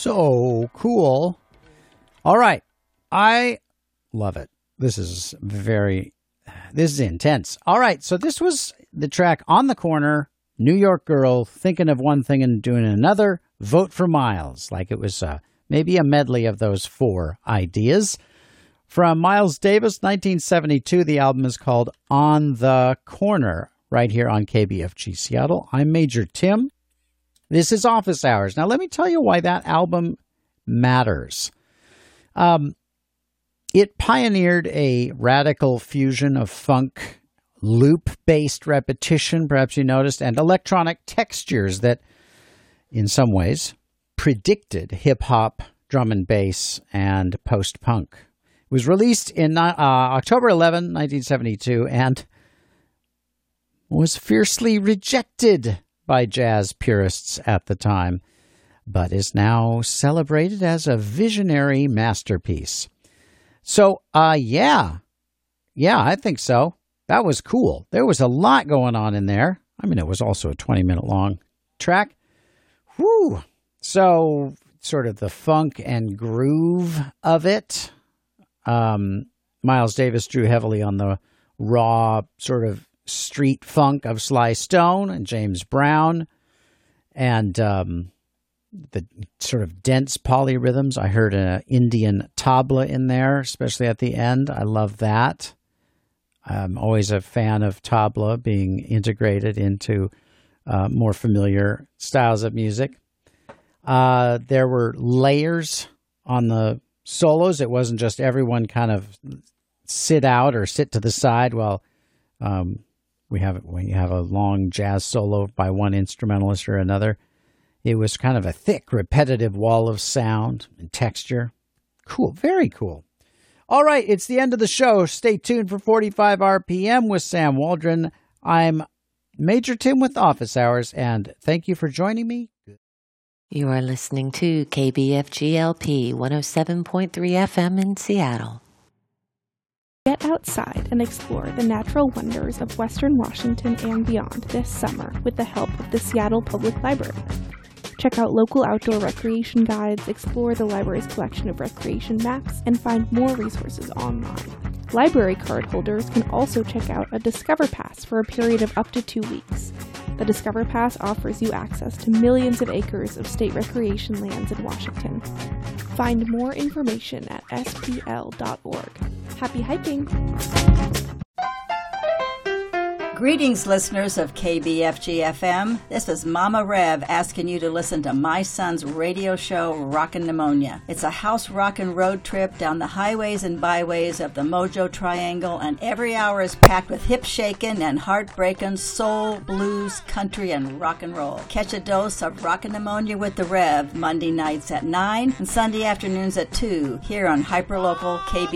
so cool. All right. I love it. This is intense. All right. So this was the track On the Corner, New York Girl, Thinking of One Thing and Doing Another, Vote for Miles. Like it was maybe a medley of those four ideas. From Miles Davis, 1972, the album is called On the Corner, right here on KBFG Seattle. I'm Major Tim. This is Office Hours. Now, let me tell you why that album matters. It pioneered a radical fusion of funk, loop-based repetition, perhaps you noticed, and electronic textures that, in some ways, predicted hip-hop, drum and bass, and post-punk. It was released in October 11, 1972, and was fiercely rejected by jazz purists at the time, but is now celebrated as a visionary masterpiece. So, yeah, I think so. That was cool. There was a lot going on in there. I mean, it was also a 20-minute long track. Whew. So, sort of the funk and groove of it. Miles Davis drew heavily on the raw sort of street funk of Sly Stone and James Brown, and the sort of dense polyrhythms. I heard an Indian tabla in there, especially at the end. I love that. I'm always a fan of tabla being integrated into more familiar styles of music. There were layers on the solos. It wasn't just everyone kind of sit out or sit to the side while we have a long jazz solo by one instrumentalist or another. It was kind of a thick, repetitive wall of sound and texture. Cool, very cool. All right, it's the end of the show. Stay tuned for 45 RPM with Sam Waldron. I'm Major Tim with Office Hours, and thank you for joining me. You are listening to KBFGLP 107.3 FM in Seattle. Get outside and explore the natural wonders of Western Washington and beyond this summer with the help of the Seattle Public Library. Check out local outdoor recreation guides, explore the library's collection of recreation maps, and find more resources online. Library card holders can also check out a Discover Pass for a period of up to 2 weeks. The Discover Pass offers you access to millions of acres of state recreation lands in Washington. Find more information at spl.org. Happy hiking! Greetings, listeners of KBFG-FM. This is Mama Rev asking you to listen to my son's radio show, Rockin' Pneumonia. It's a house rockin' road trip down the highways and byways of the Mojo Triangle, and every hour is packed with hip-shakin' and heart-breakin' soul, blues, country, and rock and roll. Catch a dose of Rockin' Pneumonia with the Rev Monday nights at 9 and Sunday afternoons at 2 here on hyperlocal KBFG.